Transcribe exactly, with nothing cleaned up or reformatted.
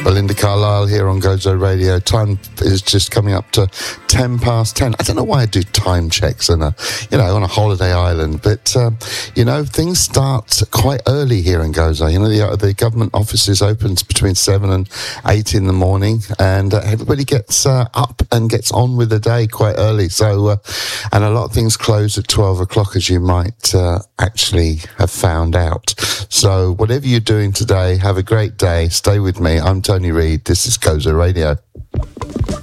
Belinda Carlisle here on Gozo Radio. Time is just coming up to ten past ten. I don't know why I do time checks on a, you know, on a holiday island, but um, you know, things start quite early here in Gozo. You know, the the government offices opens between seven and eight in the morning, and uh, everybody gets uh, up and gets on with the day quite early. So, uh, and a lot of things close at twelve o'clock, as you might uh, actually have found out. So, whatever you're doing today, have a great day. Stay with me. I'm Tony Reid. This is Gozo Radio.